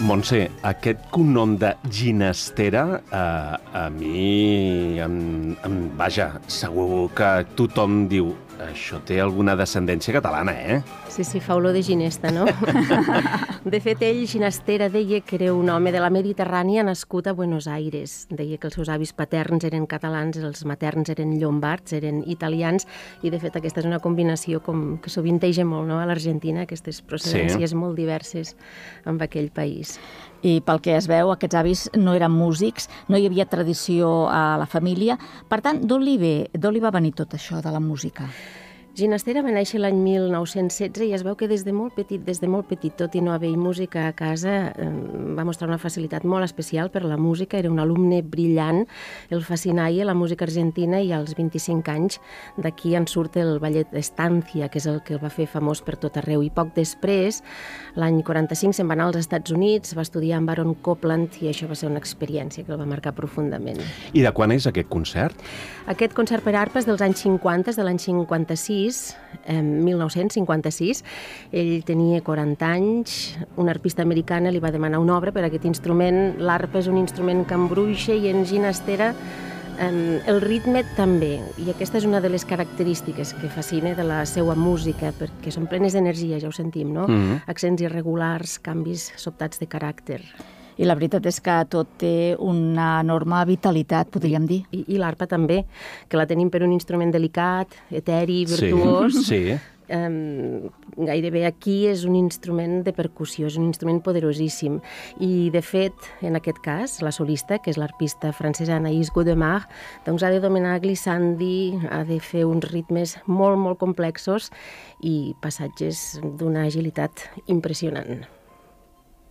Montse, aquest cognom de ginestera, a mi, vaja, segur que tothom diu això té alguna descendència catalana, eh? Sí, fa olor de ginesta, no? De fet, ell, Ginestera, deia que era un home de la Mediterrània nascut a Buenos Aires. Deia que els seus avis paterns eren catalans, els materns eren llombards, eren italians, i de fet aquesta és una combinació que sovinteja molt, no?, a l'Argentina, aquestes procedències molt diverses amb aquell país. I pel que es veu, aquests avis no eren músics, no hi havia tradició a la família. Per tant, d'on li va venir tot això de la música? Ginestera va néixer l'any 1916 i es veu que des de molt petit, tot i no haver música a casa, va mostrar una facilitat molt especial per la música. Era un alumne brillant, el fascinava la música argentina, i als 25 anys d'aquí en surt el ballet Estancia, que és el que el va fer famós per tot arreu. I poc després, l'any 45, se'n va anar als Estats Units, va estudiar amb Aaron Copland, i això va ser una experiència que el va marcar profundament. I de quan és aquest concert? Aquest concert per arpa és dels anys 50, de l'any 1956. Ell tenia 40 anys, una arpista americana li va demanar una obra per a aquest instrument. L'arpa és un instrument que embruixa, i en Ginestera el ritme també, i aquesta és una de les característiques que fascina de la seva música, perquè són plenes d'energia, ja ho sentim, no? Accents irregulars, canvis sobtats de caràcter. I la veritat és que tot té una enorme vitalitat, podríem dir. I l'arpa també, que la tenim per un instrument delicat, eteri, virtuós. Sí. Gairebé aquí és un instrument de percussió, és un instrument poderosíssim. I, de fet, en aquest cas, la solista, que és l'arpista francesa Anaïs Godemar, doncs ha de dominar glissandi, ha de fer uns ritmes molt, molt complexos i passatges d'una agilitat impressionant.